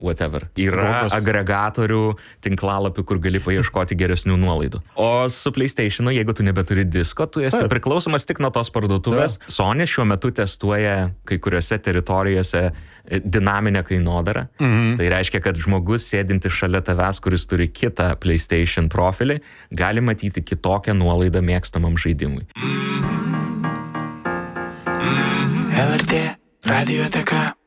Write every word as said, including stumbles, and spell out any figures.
whatever. Yra Kokios? agregatorių tinklalapių, kur gali paieškoti geresnių nuolaidų. O su PlayStation'u, jeigu tu nebeturi disko, tu esi Taip. priklausomas tik nuo tos parduotuvės. Ja. Sony šiuo metu testuoja kai kuriuose teritorijose dinaminę kainodarą. Mhm. Tai reiškia, kad žmogus sėdintis šalia tavęs, kuris turi kitą PlayStation profilį, gali matyti kitokią nuolaidą mėgstamam žaidimui. L R T Radioteka.